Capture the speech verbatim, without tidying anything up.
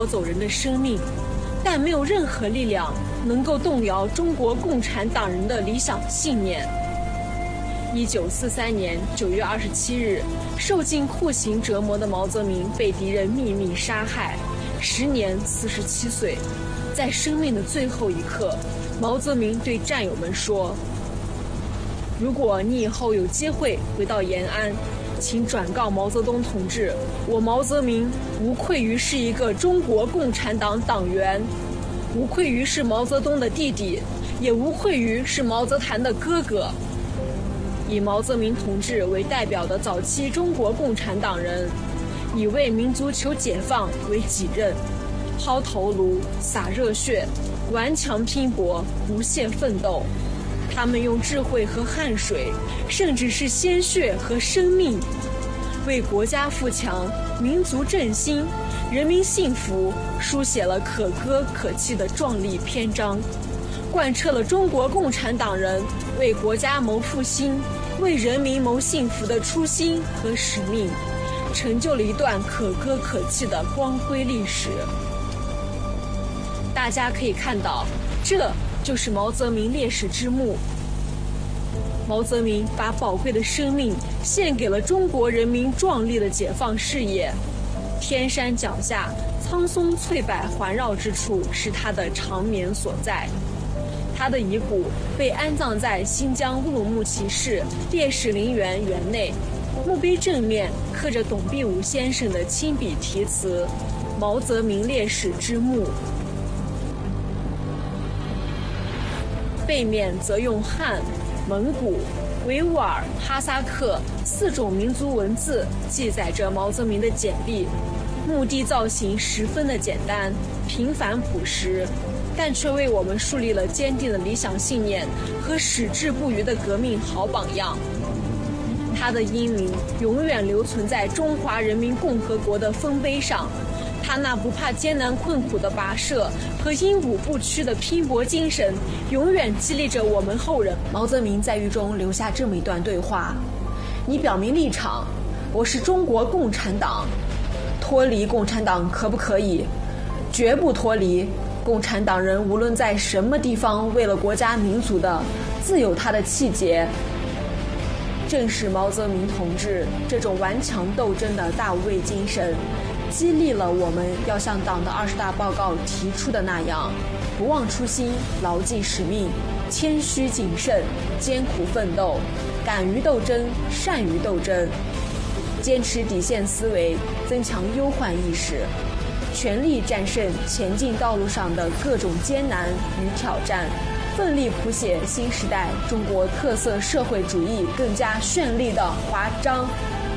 夺走人的生命，但没有任何力量能够动摇中国共产党人的理想信念。一九四三年九月二十七日，受尽酷刑折磨的毛泽民被敌人秘密杀害，时年四十七岁。在生命的最后一刻，毛泽民对战友们说：“如果你以后有机会回到延安，请转告毛泽东同志，我毛泽民无愧于是一个中国共产党党员，无愧于是毛泽东的弟弟，也无愧于是毛泽谭的哥哥。”以毛泽民同志为代表的早期中国共产党人，以为民族求解放为己任，抛头颅、洒热血，顽强拼搏，不懈奋斗。他们用智慧和汗水，甚至是鲜血和生命，为国家富强、民族振兴、人民幸福书写了可歌可泣的壮丽篇章，贯彻了中国共产党人为国家谋复兴、为人民谋幸福的初心和使命，成就了一段可歌可泣的光辉历史。大家可以看到，这就是毛泽民烈士之墓。毛泽民把宝贵的生命献给了中国人民壮丽的解放事业。天山脚下，苍松翠柏环绕之处，是他的长眠所在。他的遗骨被安葬在新疆乌鲁木齐市烈士陵园园内，墓碑正面刻着董必武先生的亲笔题词：“毛泽民烈士之墓”，背面则用汉、蒙古、维吾尔、哈萨克四种民族文字记载着毛泽民的简历。墓地造型十分的简单、平凡朴实，但却为我们树立了坚定的理想信念和矢志不渝的革命好榜样。他的英名永远留存在中华人民共和国的丰碑上，他那不怕艰难困苦的跋涉和阴谷不屈的拼搏精神，永远激励着我们后人。毛泽民在狱中留下这么一段对话：“你表明立场，我是中国共产党，脱离共产党可不可以？绝不脱离。共产党人无论在什么地方，为了国家民族的，自有他的气节。”正是毛泽民同志这种顽强斗争的大无畏精神，激励了我们要像党的二十大报告提出的那样，不忘初心，牢记使命，谦虚谨慎，艰苦奋斗，敢于斗争，善于斗争，坚持底线思维，增强忧患意识，全力战胜前进道路上的各种艰难与挑战，奋力谱写新时代中国特色社会主义更加绚丽的华章。